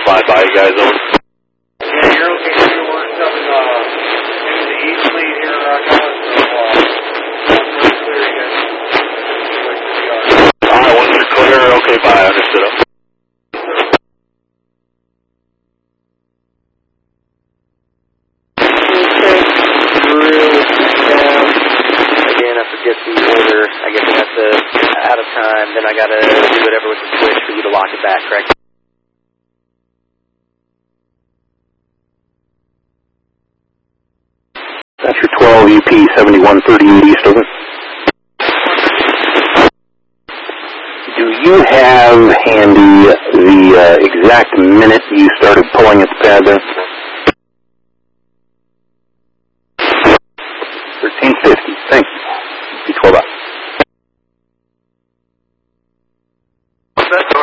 flying by you guys, over. Yeah, you're okay. We're coming into the east lead here right now, so we're clear again. Alright, once you're clear, okay, bye, understood. Get the order, I guess that's out of time, then I gotta do whatever with the switch for you to lock it back, correct? That's your 12 UP 7138 East, over. Do you have handy the exact minute you started pulling at the pad there? 1350, thank you. Be 12 out. That's